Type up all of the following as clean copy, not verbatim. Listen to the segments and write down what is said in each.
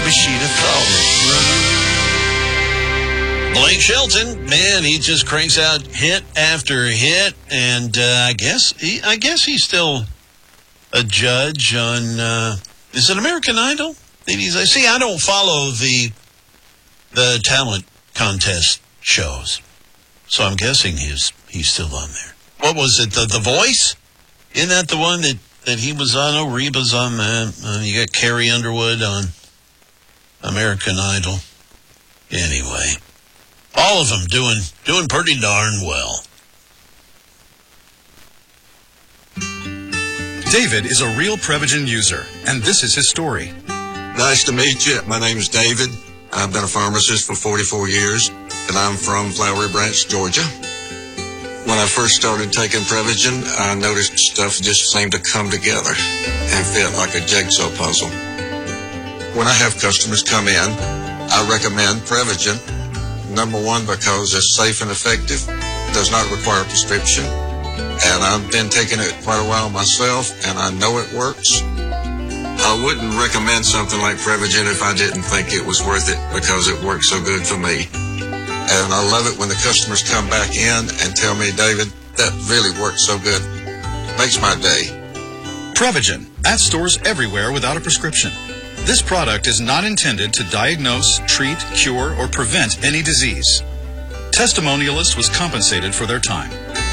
maybe she'd have thought it. Blake Shelton, man, he just cranks out hit after hit, and I guess he's still a judge on. Is it American Idol? See, I don't follow the talent contest shows, so I'm guessing he's still on there. What was it? The Voice? Isn't that the one that he was on? Oh, Reba's on that. You got Carrie Underwood on American Idol. Anyway, all of them doing pretty darn well. David is a real Prevagen user, and this is his story. Nice to meet you. My name is David. I've been a pharmacist for 44 years, and I'm from Flowery Branch, Georgia. When I first started taking Prevagen, I noticed stuff just seemed to come together and fit like a jigsaw puzzle. When I have customers come in, I recommend Prevagen. Number one, because it's safe and effective, does not require a prescription, and I've been taking it quite a while myself, and I know it works. I wouldn't recommend something like Prevagen if I didn't think it was worth it, because it works so good for me. And I love it when the customers come back in and tell me, David, that really worked so good. Makes my day. Prevagen, at stores everywhere without a prescription. This product is not intended to diagnose, treat, cure, or prevent any disease. Testimonialist was compensated for their time.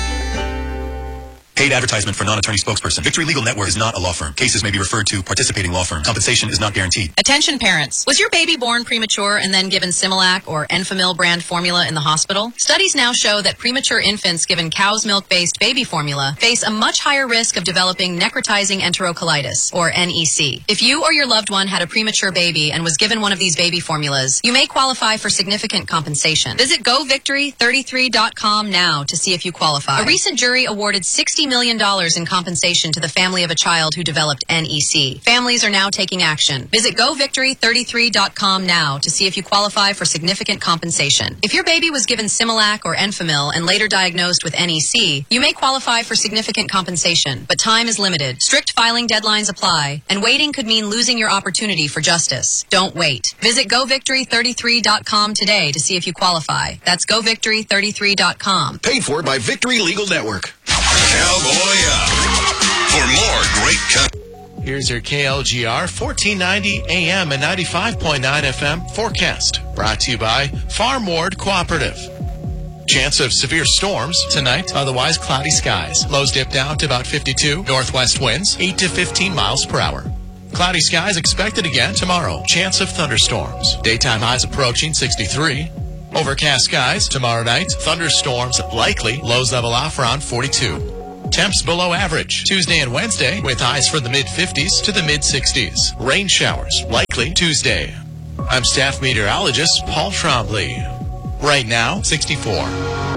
Paid advertisement for non-attorney spokesperson. Victory Legal Network is not a law firm. Cases may be referred to participating law firm. Compensation is not guaranteed. Attention parents. Was your baby born premature and then given Similac or Enfamil brand formula in the hospital? Studies now show that premature infants given cow's milk-based baby formula face a much higher risk of developing necrotizing enterocolitis, or NEC. If you or your loved one had a premature baby and was given one of these baby formulas, you may qualify for significant compensation. Visit GoVictory33.com now to see if you qualify. A recent jury awarded $60 million in compensation to the family of a child who developed NEC. Families are now taking action. Visit GoVictory33.com now to see if you qualify for significant compensation. If your baby was given Similac or Enfamil and later diagnosed with NEC, you may qualify for significant compensation, but time is limited. Strict filing deadlines apply, and waiting could mean losing your opportunity for justice. Don't wait. Visit GoVictory33.com today to see if you qualify. That's GoVictory33.com. Paid for by Victory Legal Network. Cowboy up. For more great Here's your KLGR 1490 AM and 95.9 FM forecast. Brought to you by Farm Ward Cooperative. Chance of severe storms tonight, otherwise cloudy skies. Lows dip down to about 52. Northwest winds 8 to 15 miles per hour. Cloudy skies expected again tomorrow. Chance of thunderstorms. Daytime highs approaching 63. Overcast skies tomorrow night. Thunderstorms likely. Lows level off around 42. Temps below average. Tuesday and Wednesday with highs from the mid-50s to the mid-60s. Rain showers likely Tuesday. I'm staff meteorologist Paul Trombley. Right now, 64.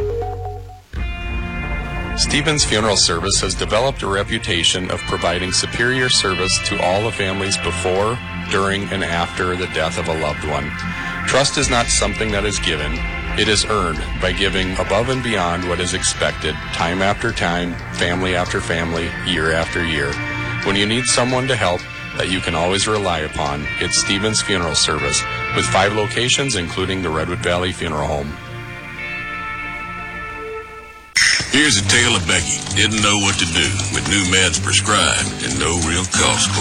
Stevens Funeral Service has developed a reputation of providing superior service to all the families before, during, and after the death of a loved one. Trust is not something that is given. It is earned by giving above and beyond what is expected, time after time, family after family, year after year. When you need someone to help that you can always rely upon, it's Stevens Funeral Service, with 5 locations, including the Redwood Valley Funeral Home. Here's a tale of Becky. Didn't know what to do with new meds prescribed and no real cost.